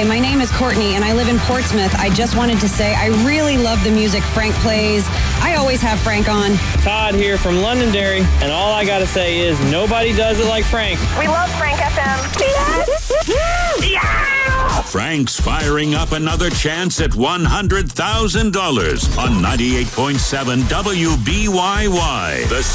my name is Courtney, and I live in Portsmouth. I just wanted to say I really love the music Frank plays. I always have Frank on. Todd here from Londonderry, and all I gotta say is nobody does it like Frank. We love Frank FM. Yeah! Frank's firing up another chance at $100,000 on 98.7 WBYY. The